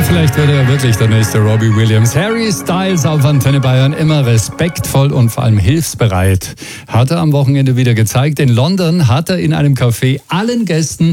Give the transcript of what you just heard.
Vielleicht wird er wirklich der nächste Robbie Williams. Harry Styles auf Antenne Bayern, immer respektvoll und vor allem hilfsbereit. Hat er am Wochenende wieder gezeigt. In London hat er in einem Café allen Gästen